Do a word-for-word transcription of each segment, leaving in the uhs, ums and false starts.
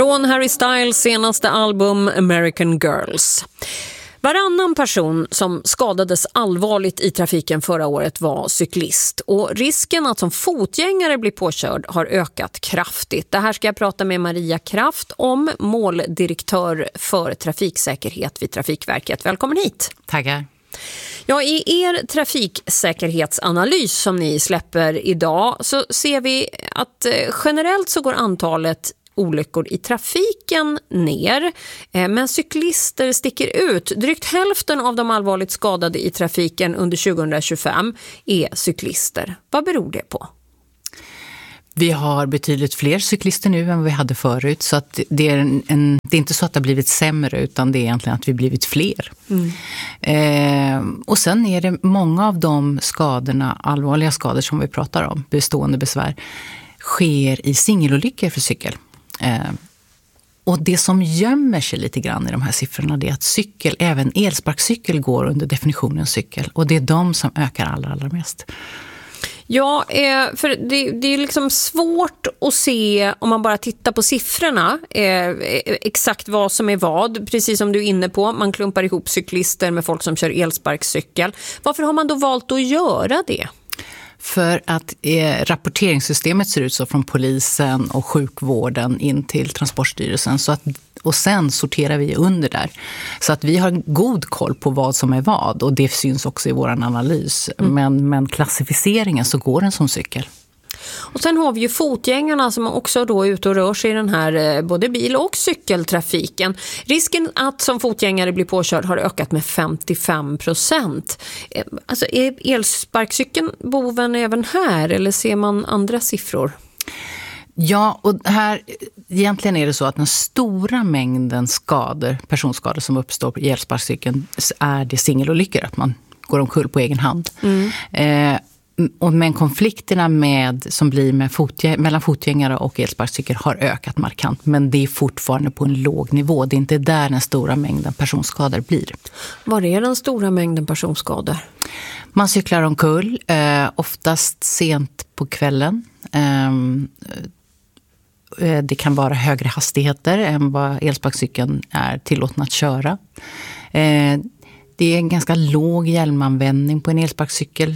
Från Harry Styles senaste album American Girls. Varannan person som skadades allvarligt i trafiken förra året var cyklist. Och risken att som fotgängare bli påkörd har ökat kraftigt. Det här ska jag prata med Maria Kraft om, måldirektör för trafiksäkerhet vid Trafikverket. Välkommen hit. Tackar. Ja, i er trafiksäkerhetsanalys som ni släpper idag så ser vi att generellt så går antalet olyckor i trafiken ner, men cyklister sticker ut. Drygt hälften av de allvarligt skadade i trafiken under tjugohundratjugofem är cyklister. Vad beror det på? Vi har betydligt fler cyklister nu än vi hade förut, så att det, är en, en, det är inte så att det har blivit sämre, utan det är egentligen att vi blivit fler. Mm. Eh, och sen är det många av de skadorna, allvarliga skador som vi pratar om, bestående besvär, sker i singelolyckor för cykel. Eh, och det som gömmer sig lite grann i de här siffrorna, det är att cykel, även elsparkcykel, går under definitionen cykel. Och det är de som ökar allra, allra mest. Ja, för det, det är liksom svårt att se om man bara tittar på siffrorna eh, exakt vad som är vad. Precis som du är inne på, man klumpar ihop cyklister med folk som kör elsparkcykel. Varför har man då valt att göra det? För att eh, rapporteringssystemet ser ut så från polisen och sjukvården in till Transportstyrelsen. Så att, och sen sorterar vi under där. Så att vi har god koll på vad som är vad. Och det syns också i vår analys. Mm. Men, men klassificeringen så går den som cykel. Och sen har vi ju fotgängarna som också då är ute och rör sig i den här både bil- och cykeltrafiken. Risken att som fotgängare bli påkörd har ökat med femtiofem procent. Alltså är elsparkcykeln boven även här, eller ser man andra siffror? Ja, och här egentligen är det så att den stora mängden skador, personskador som uppstår i elsparkcykeln, är det singelolyckor, att man går omkull på egen hand. Mm. Eh, Och men konflikterna med, som blir med fotgäng, mellan fotgängare och elsparkcykel har ökat markant. Men det är fortfarande på en låg nivå. Det är inte där den stora mängden personskador blir. Var är den stora mängden personskador? Man cyklar omkull, eh, oftast sent på kvällen. Eh, det kan vara högre hastigheter än vad elsparkcykeln är tillåten att köra. Eh, Det är en ganska låg hjälmanvändning på en elsparkcykel.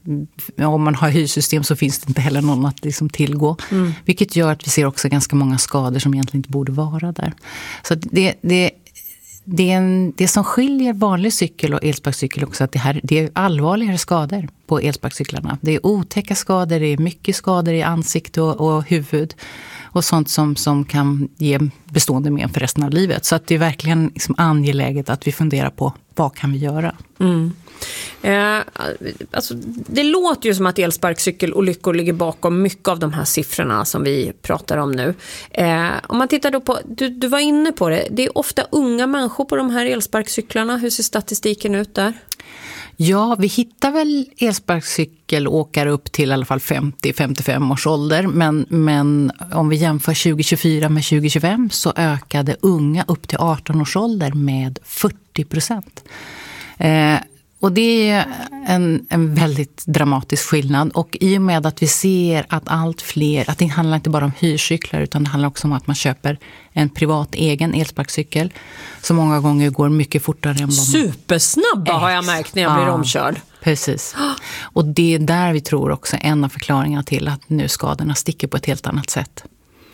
Om man har hyrsystem så finns det inte heller någon att liksom tillgå. Mm. Vilket gör att vi ser också ganska många skador som egentligen inte borde vara där. Så det, det, det, är en, det som skiljer vanlig cykel och elsparkcykel också, att det, här, det är allvarligare skador på elsparkcyklarna. Det är otäcka skador, det är mycket skador i ansikte och, och huvud. Och sånt som, som kan ge bestående men för resten av livet. Så att det är verkligen liksom angeläget att vi funderar på vad kan vi göra. Mm. Eh, alltså, det låter ju som att elsparkcykelolyckor ligger bakom mycket av de här siffrorna som vi pratar om nu. Eh, om man tittar då på, du, du var inne på det, det är ofta unga människor på de här elsparkcyklarna. Hur ser statistiken ut där? Ja, vi hittar väl elsparkcykelåkare upp till i alla fall femtio till femtiofem års ålder. Men, men om vi jämför tjugo tjugofyra med tjugo tjugofem så ökade unga upp till arton års ålder med fyrtio procent. Eh, och det är en, en väldigt dramatisk skillnad. Och i och med att vi ser att allt fler, att det handlar inte bara om hyrcyklar utan det handlar också om att man köper en privat egen elsparkcykel som många gånger går mycket fortare än vad man... Supersnabba har jag märkt när jag blir ja, omkörd. Precis. Och det är där vi tror också en av förklaringarna till att nu skadorna sticker på ett helt annat sätt.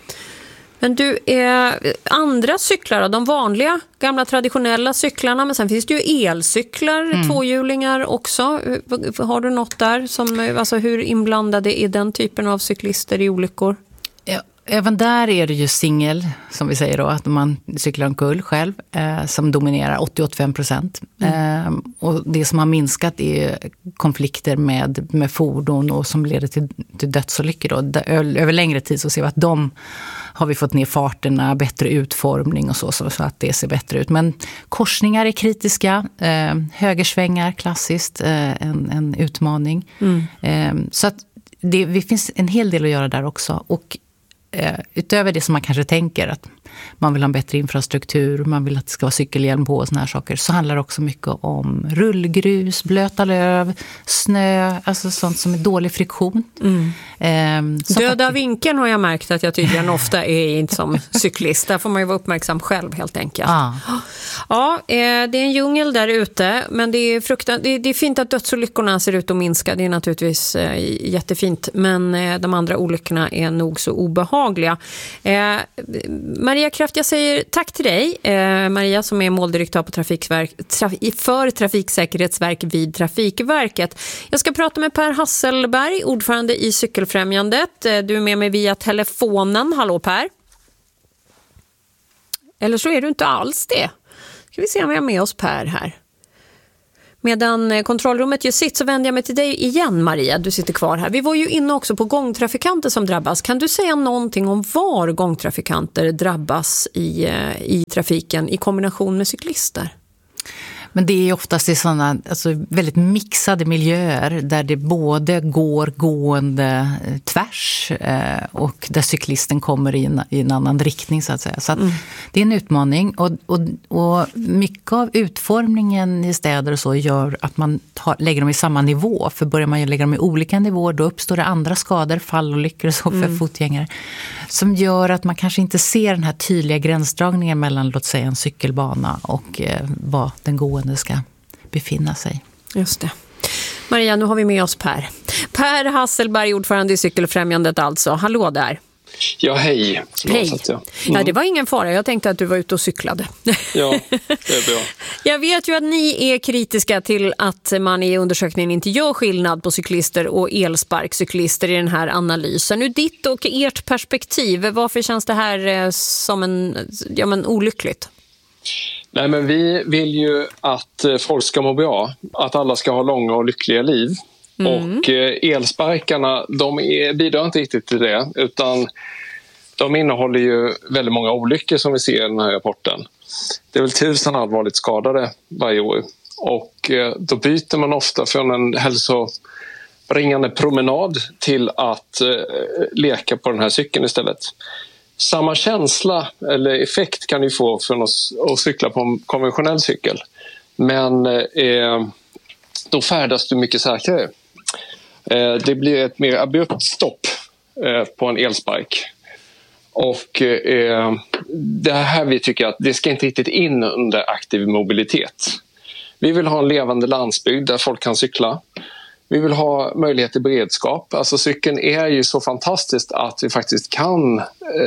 Men du, eh, andra cyklar, de vanliga gamla traditionella cyklarna, men sen finns det ju elcyklar, mm. tvåhjulingar också. Har du något där som, alltså hur inblandade är den typen av cyklister i olyckor? Ja, även där är det ju singel, som vi säger då, att man cyklar omkull själv, eh, som dominerar åttio till åttiofem procent. Mm. Eh, och det som har minskat är konflikter med, med fordon och som leder till, till dödsolyckor då. Där, över längre tid så ser vi att de har vi fått ner farterna, bättre utformning och så, så, så att det ser bättre ut. Men korsningar är kritiska, eh, högersvängar klassiskt, eh, en, en utmaning. Mm. Eh, så att det, det finns en hel del att göra där också. Och eh, utöver det som man kanske tänker att man vill ha en bättre infrastruktur, man vill att det ska vara cykelhjälm på och såna här saker, så handlar det också mycket om rullgrus, blöta löv, snö, alltså sånt som är dålig friktion. Mm. Ehm, Döda faktiskt... vinkeln har jag märkt att jag tydligen ofta är inte som cyklist. Där får man ju vara uppmärksam själv helt enkelt. Ah. Ja, det är en djungel där ute, men det är, fruktan... det är fint att dödsolyckorna ser ut att minska. Det är naturligtvis jättefint, men de andra olyckorna är nog så obehagliga. Maria Kraft, jag säger tack till dig. Maria som är måldirektör på Trafikverk... för Trafiksäkerhetsverk vid Trafikverket. Jag ska prata med Per Hasselberg, ordförande i Cykelfrämjandet. Du är med mig via telefonen. Hallå Per. Eller så är du inte alls det. Ska vi se om vi har med oss Per här. Medan kontrollrummet gör sitt så vänder jag mig till dig igen, Maria. Du sitter kvar här. Vi var ju inne också på gångtrafikanter som drabbas. Kan du säga någonting om var gångtrafikanter drabbas i, i trafiken i kombination med cyklister? Men det är oftast i sådana alltså, väldigt mixade miljöer där det både går gående tvärs eh, och där cyklisten kommer i en, i en annan riktning så att säga. Så att mm. det är en utmaning och, och, och mycket av utformningen i städer och så gör att man tar, lägger dem i samma nivå. För börjar man lägga dem i olika nivåer då uppstår det andra skador, fallolyckor och så för mm. fotgängare som gör att man kanske inte ser den här tydliga gränsdragningen mellan låt säga en cykelbana och eh, vad den gående ska befinna sig. Just det. Maria, nu har vi med oss Per. Per Hasselberg, ordförande i Cykelfrämjandet alltså. Hallå där. Ja, hej. Hej. Jag. Mm. Ja, det var ingen fara. Jag tänkte att du var ute och cyklade. Ja, det är bra. Jag vet ju att ni är kritiska till att man i undersökningen inte gör skillnad på cyklister och elsparkcyklister i den här analysen. Ur ditt och ert perspektiv, varför känns det här som en, ja, men olyckligt? Nej, men vi vill ju att folk ska må bra, att alla ska ha långa och lyckliga liv. Mm. Och elsparkarna, de är, bidrar inte riktigt till det, utan de innehåller ju väldigt många olyckor som vi ser i den här rapporten. Det är väl tusen allvarligt skadade varje år. Och då byter man ofta från en hälsobringande promenad till att eh, leka på den här cykeln istället. Samma känsla eller effekt kan du få från att, att cykla på en konventionell cykel. Men eh, då färdas du mycket säkrare. Eh, det blir ett mer abrupt stopp eh, på en elspark. Och eh, det här vi tycker att det ska inte riktigt in under aktiv mobilitet. Vi vill ha en levande landsbygd där folk kan cykla. Vi vill ha möjlighet till beredskap. Alltså cykeln är ju så fantastiskt att vi faktiskt kan eh,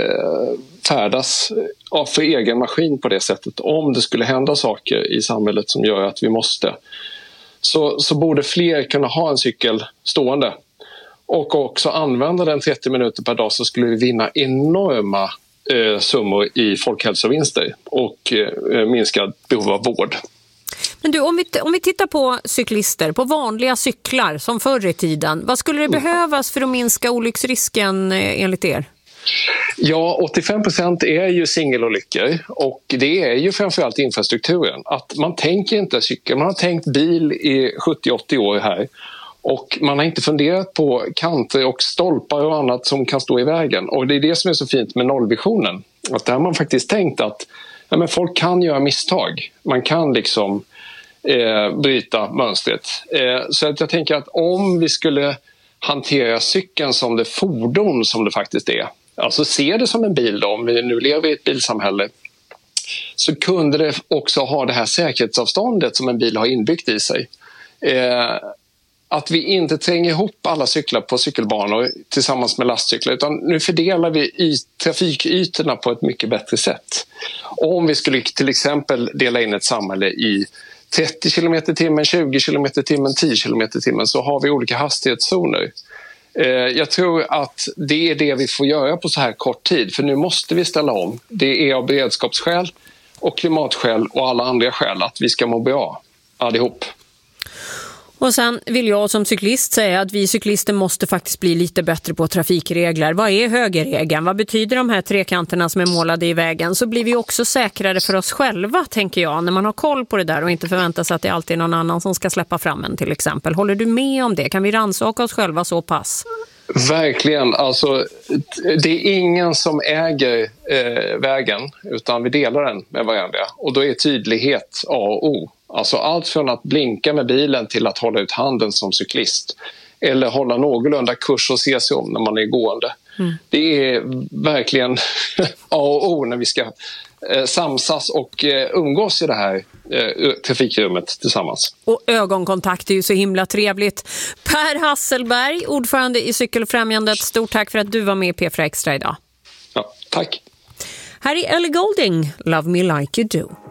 färdas för egen maskin på det sättet. Om det skulle hända saker i samhället som gör att vi måste. Så, så borde fler kunna ha en cykel stående. Och också använda den trettio minuter per dag, så skulle vi vinna enorma eh, summor i folkhälsovinster och eh, minskad behov av vård. Men du, om vi, om vi tittar på cyklister, på vanliga cyklar som förr i tiden, vad skulle det mm. behövas för att minska olycksrisken eh, enligt er? Ja, åttiofem procent är ju singelolyckor och det är ju framförallt infrastrukturen. Att man tänker inte cykel, man har tänkt bil i sjuttio åttio år här. Och man har inte funderat på kanter och stolpar och annat som kan stå i vägen. Och det är det som är så fint med nollvisionen. Att där har man faktiskt tänkt att ja, men folk kan göra misstag. Man kan liksom eh, bryta mönstret. Eh, så att jag tänker att om vi skulle hantera cykeln som det fordon som det faktiskt är. Alltså se det som en bil då, om vi nu lever i ett bilsamhälle. Så kunde det också ha det här säkerhetsavståndet som en bil har inbyggt i sig. Eh, Att vi inte tränger ihop alla cyklar på cykelbanor tillsammans med lastcyklar, utan nu fördelar vi i trafikytorna på ett mycket bättre sätt. Om vi skulle till exempel dela in ett samhälle i trettio kilometer i timmen, tjugo kilometer i timmen, tio kilometer i timmen, så har vi olika hastighetszoner. Jag tror att det är det vi får göra på så här kort tid, för nu måste vi ställa om. Det är av beredskapsskäl och klimatskäl och alla andra skäl att vi ska må bra allihop. Och sen vill jag som cyklist säga att vi cyklister måste faktiskt bli lite bättre på trafikregler. Vad är högerregeln? Vad betyder de här trekanterna som är målade i vägen? Så blir vi också säkrare för oss själva, tänker jag, när man har koll på det där och inte förväntar sig att det alltid är någon annan som ska släppa fram en till exempel. Håller du med om det? Kan vi rannsaka oss själva så pass? Verkligen. Alltså, det är ingen som äger eh, vägen, utan vi delar den med varandra. Och då är tydlighet A och O. Alltså allt från att blinka med bilen till att hålla ut handen som cyklist. Eller hålla någorlunda kurs och se sig om när man är gående. Mm. Det är verkligen A och O när vi ska eh, samsas och eh, umgås i det här eh, trafikrummet tillsammans. Och ögonkontakt är ju så himla trevligt. Per Hasselberg, ordförande i Cykelfrämjandet, stort tack för att du var med i P fyra Extra idag. Ja, tack. Här är Ellie Goulding, Love Me Like You Do.